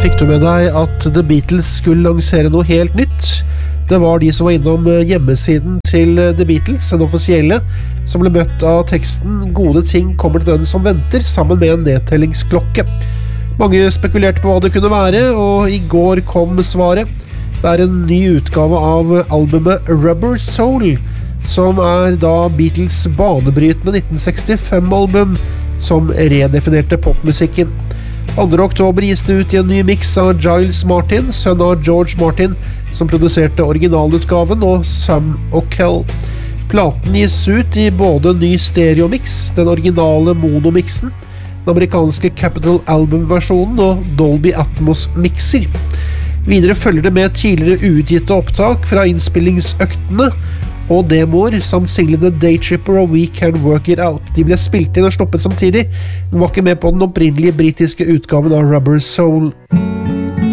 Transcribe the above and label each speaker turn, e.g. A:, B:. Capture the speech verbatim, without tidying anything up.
A: Fikk du med deg at The Beatles skulle lansere noe helt nytt? Det var de som var innom hjemmesiden til The Beatles, den offisielle, som ble møtt av teksten «Gode ting kommer til den som venter», sammen med en nedtellingsklokke. Mange spekulerte på hva det kunne være, og i går kom svaret. Det er en ny utgave av albumet Rubber Soul, som er da Beatles banebrytende nitten sekstifem-album som redefinerte popmusikken. andre oktober gis det ut i en ny mix av Giles Martin, sønn av George Martin, som produserte originalutgaven, og Sam O'Kell. Platen gis ut i både ny stereomix, den originale monomixen, den amerikanske Capitol Album-versjonen og Dolby Atmos-mixer. Videre følger det med tidligere uutgitte opptak fra innspillingsøktene og demoer, samt singlene Daytripper og We Can Work It Out. De ble spilt inn og stoppet samtidig, men var ikke med på den opprinnelige britiske utgaven av Rubber Soul.